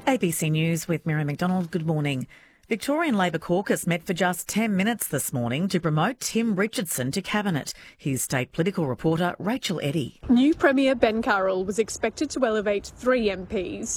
ABC News with Mary McDonald. Good morning. Victorian Labor caucus met for just 10 minutes this morning to promote Tim Richardson to Cabinet. Here's state political reporter Rachel Eddy. New Premier Ben Carroll was expected to elevate 3 MPs